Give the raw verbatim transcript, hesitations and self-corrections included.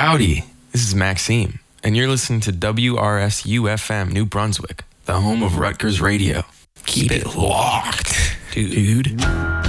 Howdy, this is Maxime, and you're listening to W R S U F M New Brunswick, the home of Rutgers Radio. Keep it locked, dude.